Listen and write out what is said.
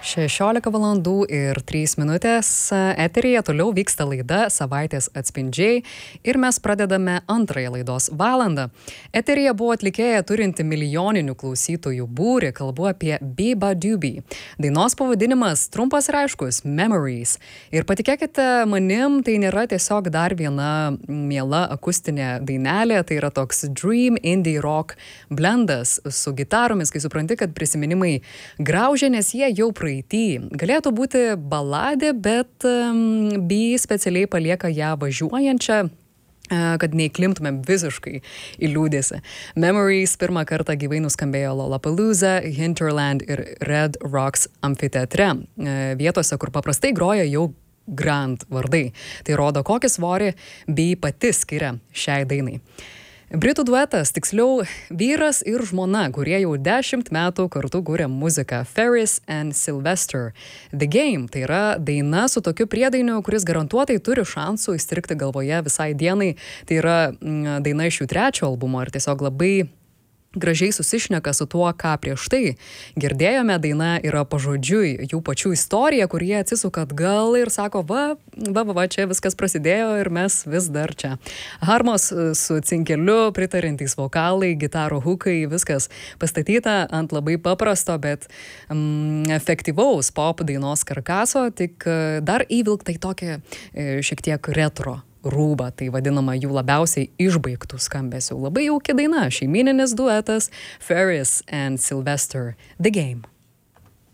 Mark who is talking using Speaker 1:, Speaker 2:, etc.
Speaker 1: 16 valandų ir 3 minutės eteryje toliau vyksta laida Savaitės atspindžiai ir mes pradedame antrąją laidos valandą. Eteryje buvo atlikėja turinti milijoninių klausytojų būrį, kalbu apie Biba Doobie. Dainos pavadinimas trumpas ir aiškus – Memories. Ir patikėkite manim, tai nėra tiesiog dar viena miela akustinė dainelė, tai yra toks dream indie rock blendas su gitaromis, kai supranti, kad prisiminimai graužia, nes jie jau praeitį. Galėtų būti baladė, bet Bi specialiai palieka ją važiuojančią, kad neįklimptumėm visiškai į liūdėsį. Memories pirmą kartą gyvai nuskambėjo Lollapalooza, Hinterland ir Red Rocks amfiteatre, vietose, kur paprastai groja jau grand vardai. Tai rodo, kokį svorį Bi pati skiria šiai dainai. Britų duetas, tiksliau vyras ir žmona, kurie jau 10 metų kartu kuria muziką, Ferris and Sylvester. The Game tai yra daina su tokiu priedainiu, kuris garantuotai turi šansų įstrigti galvoje visai dienai. Tai yra daina iš jų 3 albumo ir tiesiog labai gražiai susišneka su tuo, ką prieš tai girdėjome. Daina yra pažodžiui jų pačių istorija, kurie atsisuka atgal ir sako, va, čia viskas prasidėjo ir mes vis dar čia. Harmos su cinkeliu, pritarintys vokalai, gitaro hukai, viskas pastatyta ant labai paprasto, bet efektyvaus pop dainos karkaso, tik dar įvilkta į tokią šiek tiek retro rūbą, tai vadinama jų labiausiai išbaigtų skambesių. Labai jauki daina, šeimyninis duetas Ferris and Sylvester, The Game.